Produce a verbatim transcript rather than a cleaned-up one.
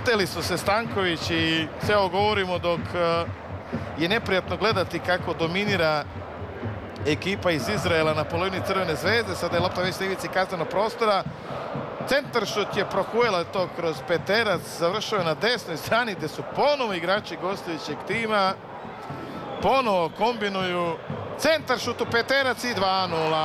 Vrteli su se Stanković i sve ovo govorimo dok je neprijatno gledati kako dominira ekipa iz Izraela na polovini Crvene zvezde. Sada je lopta već na ivici kaznenog prostora. Centaršut je Prohuela to kroz peterac. Završao je na desnoj strani gde su ponovo igrači gostujućeg tima. Ponovo kombinuju. Centaršut u peterac i dva nula.